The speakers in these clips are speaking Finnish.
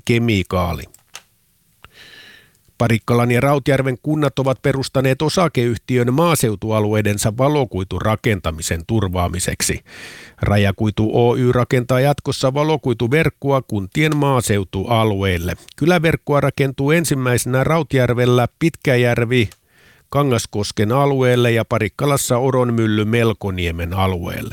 kemikaali. Parikkalan ja Rautjärven kunnat ovat perustaneet osakeyhtiön maaseutualueidensa valokuiturakentamisen turvaamiseksi. Rajakuitu Oy rakentaa jatkossa valokuituverkkoa kuntien maaseutualueille. Kyläverkkoa rakentuu ensimmäisenä Rautjärvellä Pitkäjärvi Kangaskosken alueelle ja Parikkalassa Oronmylly Melkoniemen alueelle.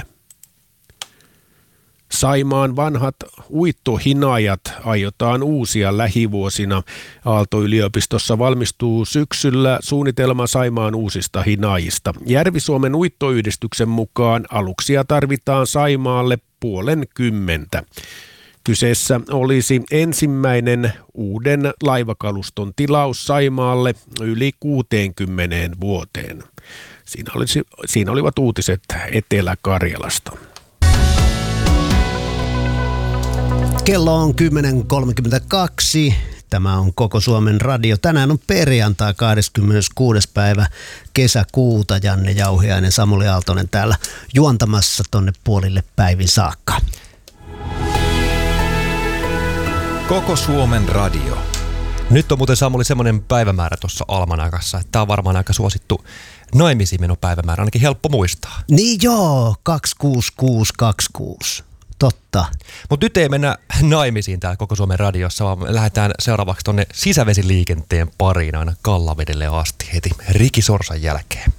Saimaan vanhat uittohinajat aiotaan uusia lähivuosina. Aalto-yliopistossa valmistuu syksyllä suunnitelma Saimaan uusista hinajista. Järvi-Suomen uittoyhdistyksen mukaan aluksia tarvitaan Saimaalle 50. Kyseessä olisi ensimmäinen uuden laivakaluston tilaus Saimaalle yli 60 vuoteen. Siinä olivat uutiset Etelä-Karjalasta. Kello on 10.32. Tämä on Koko Suomen radio. Tänään on perjantai 26. päivä kesäkuuta. Janne Jauhiainen, Samuli Aaltonen täällä juontamassa tonne puolille päivin saakka. Koko Suomen radio. Nyt on muuten, Samuli, semmoinen päivämäärä tuossa almanakassa, että tämä on varmaan aika suosittu naimisiinmenopäivämäärä, ainakin helppo muistaa. Niin joo, 26626. Totta. Mutta nyt ei mennä naimisiin täällä Koko Suomen radiossa, vaan lähdetään seuraavaksi tuonne sisävesiliikenteen pariin aina Kallavedelle asti heti Riki Sorsan jälkeen.